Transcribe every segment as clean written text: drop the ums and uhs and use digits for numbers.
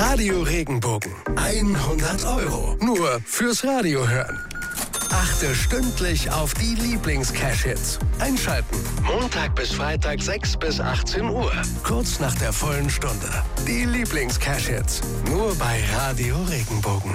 Radio Regenbogen. 100 €. Nur fürs Radio hören. Achte stündlich auf die Lieblings-Cash-Hits. Einschalten. Montag bis Freitag 6 bis 18 Uhr. Kurz nach der vollen Stunde. Die Lieblings-Cash-Hits. Nur bei Radio Regenbogen.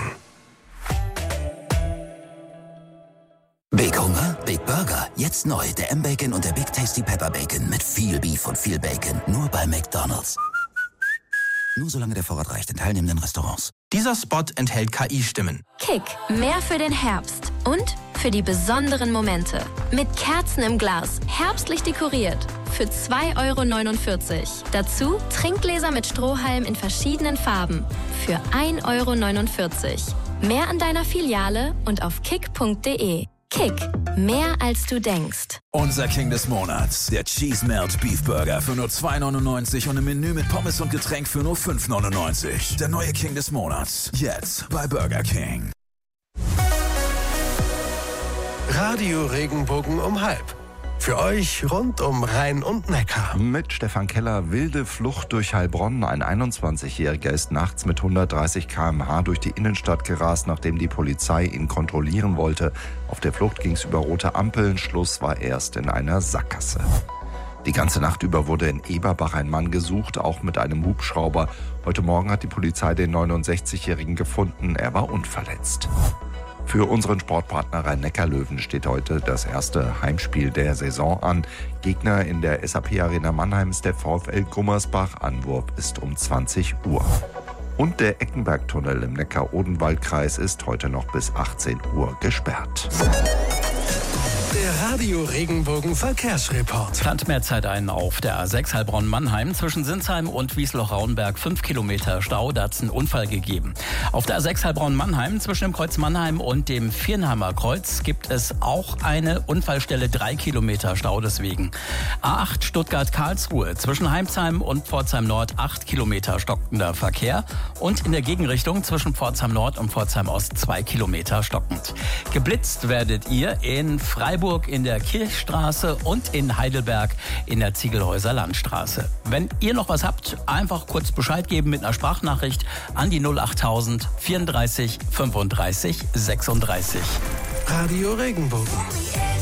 Big Hunger? Big Burger. Jetzt neu. Der M-Bacon und der Big Tasty Pepper Bacon. Mit viel Beef und viel Bacon. Nur bei McDonald's. Nur solange der Vorrat reicht in teilnehmenden Restaurants. Dieser Spot enthält KI-Stimmen. Kick, mehr für den Herbst und für die besonderen Momente. Mit Kerzen im Glas, herbstlich dekoriert. Für 2,49 €. Dazu Trinkgläser mit Strohhalm in verschiedenen Farben. Für 1,49 €. Mehr an deiner Filiale und auf kick.de. Kick, mehr als du denkst. Unser King des Monats, der Cheese Melt Beef Burger für nur 2,99 € und ein Menü mit Pommes und Getränk für nur 5,99 €. Der neue King des Monats, jetzt bei Burger King. Radio Regenbogen um 12:30. Für euch rund um Rhein und Neckar. Mit Stefan Keller, wilde Flucht durch Heilbronn. Ein 21-Jähriger ist nachts mit 130 km/h durch die Innenstadt gerast, nachdem die Polizei ihn kontrollieren wollte. Auf der Flucht ging es über rote Ampeln. Schluss war erst in einer Sackgasse. Die ganze Nacht über wurde in Eberbach ein Mann gesucht, auch mit einem Hubschrauber. Heute Morgen hat die Polizei den 69-Jährigen gefunden. Er war unverletzt. Für unseren Sportpartner Rhein-Neckar-Löwen steht heute das erste Heimspiel der Saison an. Gegner in der SAP-Arena Mannheim ist der VfL Gummersbach. Anwurf ist um 20 Uhr. Und der Eckenbergtunnel im Neckar-Odenwald-Kreis ist heute noch bis 18 Uhr gesperrt. Der Radio Regenbogen Verkehrsreport. Plant mehr Zeit ein auf der A6 Heilbronn-Mannheim. Zwischen Sinsheim und Wiesloch-Rauenberg 5 Kilometer Stau. Da hat es einen Unfall gegeben. Auf der A6 Heilbronn-Mannheim zwischen dem Kreuz Mannheim und dem Viernheimer Kreuz gibt es auch eine Unfallstelle. 3 Kilometer Stau deswegen. A8 Stuttgart-Karlsruhe zwischen Heimsheim und Pforzheim Nord 8 Kilometer stockender Verkehr. Und in der Gegenrichtung zwischen Pforzheim Nord und Pforzheim Ost 2 Kilometer stockend. Geblitzt werdet ihr in Freiburg in der Kirchstraße und in Heidelberg in der Ziegelhäuser Landstraße. Wenn ihr noch was habt, einfach kurz Bescheid geben mit einer Sprachnachricht an die 08000 34 35 36. Radio Regenbogen.